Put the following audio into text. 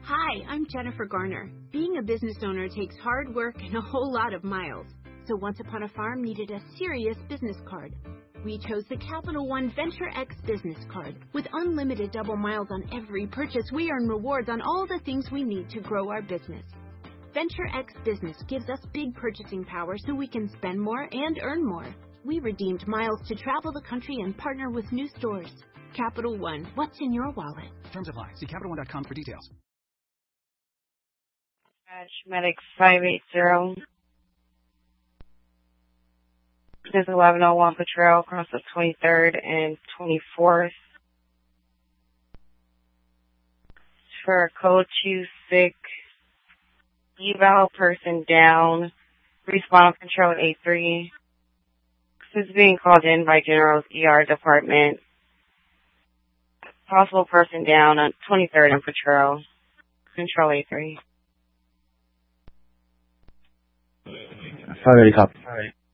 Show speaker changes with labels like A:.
A: Hi, I'm Jennifer Garner. Being a business owner takes hard work and a whole lot of miles. So Once Upon a Farm needed a serious business card. We chose the Capital One Venture X business card. With unlimited double miles on every purchase, we earn rewards on all the things we need to grow our business. Venture X Business gives us big purchasing power so we can spend more and earn more. We redeemed miles to travel the country and partner with new stores. Capital One, what's in your wallet?
B: Terms apply. See CapitalOne.com for details.
C: Medic 580. This is 1101 Patrol across the 23rd and 24th. For code 26, eval person down, respawn control 83. This is being called in by General's ER department. Possible person down on 23rd and Patrol, control 83.
D: 580 copy. All right.